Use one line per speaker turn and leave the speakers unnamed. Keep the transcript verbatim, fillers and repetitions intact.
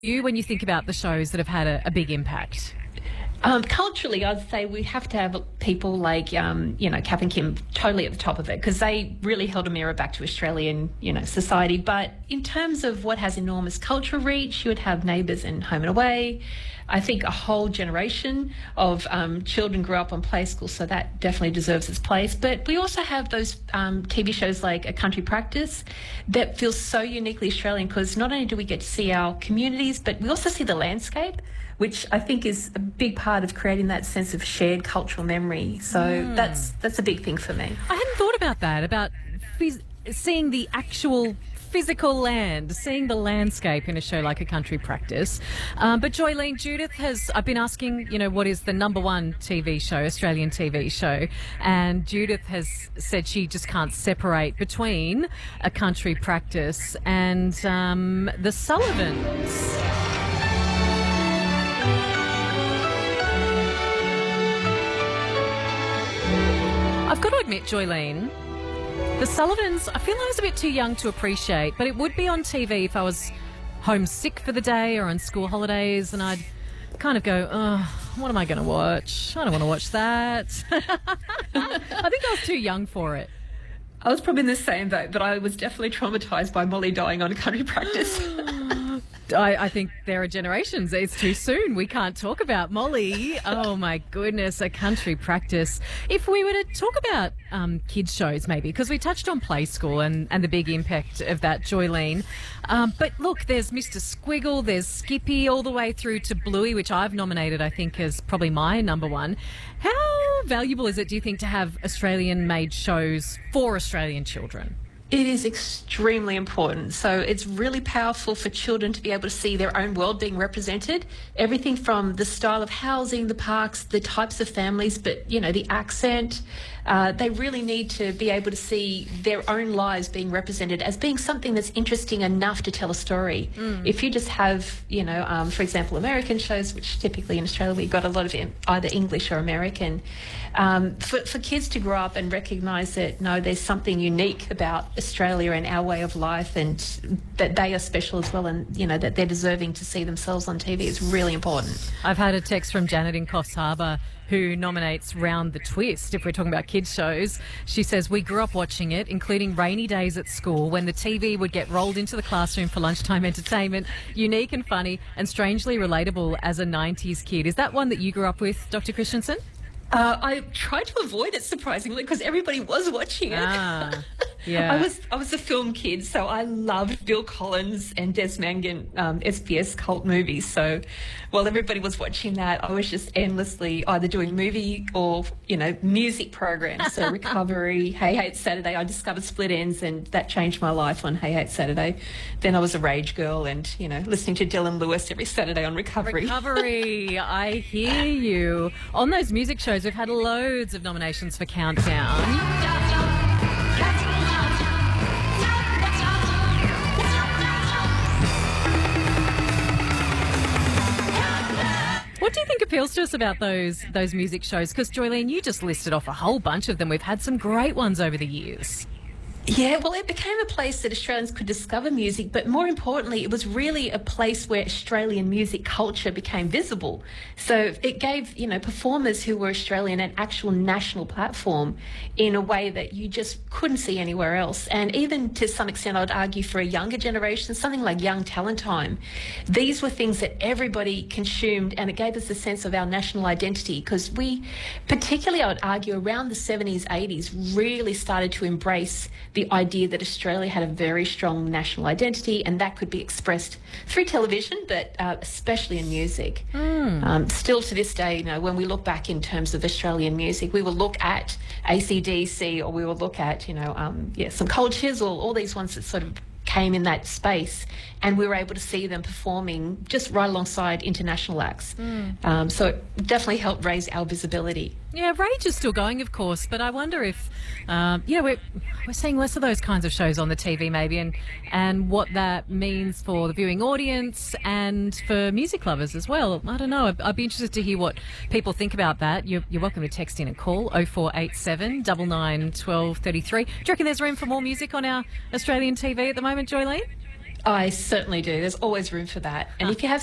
you when you think about the shows that have had a, a big impact?
Um, culturally, I'd say we have to have people like, um, you know, Kath and Kim totally at the top of it, because they really held a mirror back to Australian, you know, society. But in terms of what has enormous cultural reach, you would have Neighbours and Home and Away. I think a whole generation of um, children grew up on Play School, so that definitely deserves its place. But we also have those um, T V shows like A Country Practice that feels so uniquely Australian, because not only do we get to see our communities, but we also see the landscape, which I think is a big part of creating that sense of shared cultural memory. So mm. that's that's a big thing for me.
I hadn't thought about that, about phys- seeing the actual physical land, seeing the landscape in a show like A Country Practice. Um, but Joylene, Judith has, I've been asking, you know, what is the number one T V show, Australian T V show? And Judith has said she just can't separate between A Country Practice and um, The Sullivans. I've got to admit, Joylene, The Sullivans, I feel I was a bit too young to appreciate, but it would be on T V if I was homesick for the day or on school holidays, and I'd kind of go, oh, what am I going to watch? I don't want to watch that. I think I was too young for it.
I was probably in the same boat, but I was definitely traumatised by Molly dying on A Country Practice.
I, I think there are generations. It's too soon. We can't talk about Molly. Oh, my goodness, A Country Practice. If we were to talk about um, kids' shows, maybe, because we touched on Play School and, and the big impact of that, Joylene. Um, but look, there's Mister Squiggle, there's Skippy, all the way through to Bluey, which I've nominated, I think, as probably my number one. How valuable is it, do you think, to have Australian-made shows for Australian children?
It is extremely important. So it's really powerful for children to be able to see their own world being represented. Everything from the style of housing, the parks, the types of families, but, you know, the accent. Uh, they really need to be able to see their own lives being represented as being something that's interesting enough to tell a story. Mm. If you just have, you know, um, for example, American shows, which typically in Australia we've got a lot of either English or American, um, for, for kids to grow up and recognise that, no, there's something unique about Australia and our way of life, and that they are special as well, and, you know, that they're deserving to see themselves on T V is really important.
I've had a text from Janet in Coffs Harbour who nominates Round the Twist, if we're talking about kids' shows. She says, we grew up watching it, including rainy days at school when the T V would get rolled into the classroom for lunchtime entertainment. Unique and funny and strangely relatable as a nineties kid. Is that one that you grew up with, Doctor Christensen?
Uh, I tried to avoid it, surprisingly, because everybody was watching it.
Ah, yeah.
I was I was a film kid, so I loved Bill Collins and Des Mangan um, S B S cult movies. So while everybody was watching that, I was just endlessly either doing movie or, you know, music programs. So Recovery, Hey Hey It's Saturday. I discovered Split Ends, and that changed my life on Hey Hey It's Saturday. Then I was a rage girl and, you know, listening to Dylan Lewis every Saturday on Recovery.
Recovery, I hear you. On those music shows, we've had loads of nominations for Countdown. What do you think appeals to us about those those music shows? Because, Joylene, you just listed off a whole bunch of them. We've had some great ones over the years.
Yeah, well, it became a place that Australians could discover music, but more importantly, it was really a place where Australian music culture became visible. So it gave, you know, performers who were Australian an actual national platform in a way that you just couldn't see anywhere else. And even to some extent, I'd argue for a younger generation, something like Young Talent Time. These were things that everybody consumed, and it gave us a sense of our national identity, because we, particularly I would argue around the seventies, eighties, really started to embrace the idea that Australia had a very strong national identity, and that could be expressed through television, but uh, especially in music. Mm. Um, still to this day, you know, when we look back in terms of Australian music, we will look at A C D C, or we will look at, you know, um, yeah, some Cold Chisel, all these ones that sort of came in that space, and we were able to see them performing just right alongside international acts. Mm. Um, so it definitely helped raise our visibility.
Yeah, Rage is still going, of course, but I wonder if, um, you know, we're, we're seeing less of those kinds of shows on the T V maybe, and, and what that means for the viewing audience and for music lovers as well. I don't know. I'd, I'd be interested to hear what people think about that. You're, you're welcome to text in and call oh four eight seven, nine nine, one two three three. Do you reckon there's room for more music on our Australian T V at the moment, Joylene?
I certainly do. There's always room for that. And if you have